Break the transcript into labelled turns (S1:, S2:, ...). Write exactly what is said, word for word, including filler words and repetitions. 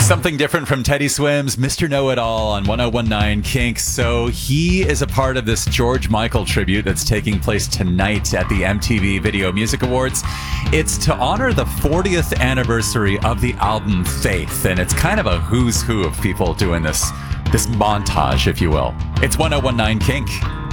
S1: Something different from Teddy Swims, Mister Know-It-All on one oh one nine Kink. So he is a part of this George Michael tribute that's taking place tonight at the M T V Video Music Awards. It's to honor the fortieth anniversary of the album Faith, and it's kind of a who's who of people doing this, this montage, if you will. It's one oh one nine Kink.